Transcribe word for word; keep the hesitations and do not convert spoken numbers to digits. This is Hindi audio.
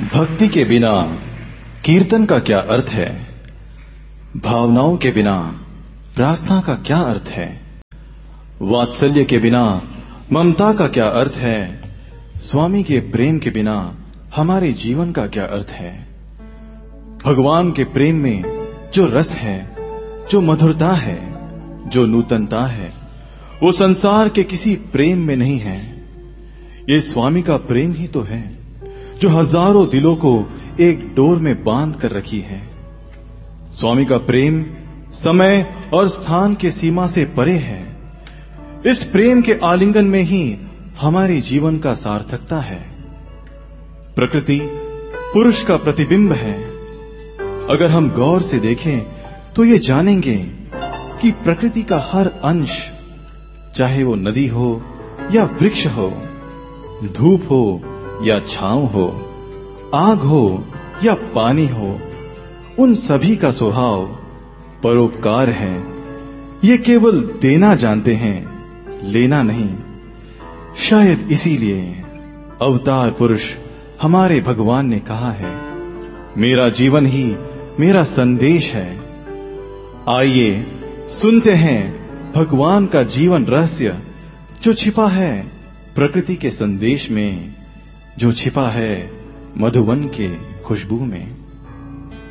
भक्ति के बिना कीर्तन का क्या अर्थ है? भावनाओं के बिना प्रार्थना का क्या अर्थ है? वात्सल्य के बिना ममता का क्या अर्थ है? स्वामी के प्रेम के बिना हमारे जीवन का क्या अर्थ है? भगवान के प्रेम में जो रस है, जो मधुरता है, जो नूतनता है, वो संसार के किसी प्रेम में नहीं है। ये स्वामी का प्रेम ही तो है जो हजारों दिलों को एक डोर में बांध कर रखी है। स्वामी का प्रेम समय और स्थान के सीमा से परे है। इस प्रेम के आलिंगन में ही हमारे जीवन का सार्थकता है। प्रकृति पुरुष का प्रतिबिंब है। अगर हम गौर से देखें तो ये जानेंगे कि प्रकृति का हर अंश, चाहे वो नदी हो या वृक्ष हो, धूप हो या छांव हो, आग हो या पानी हो, उन सभी का स्वभाव परोपकार है। ये केवल देना जानते हैं, लेना नहीं। शायद इसीलिए अवतार पुरुष हमारे भगवान ने कहा है, मेरा जीवन ही मेरा संदेश है। आइए सुनते हैं भगवान का जीवन रहस्य, जो छिपा है प्रकृति के संदेश में, जो छिपा है मधुवन के खुशबू में।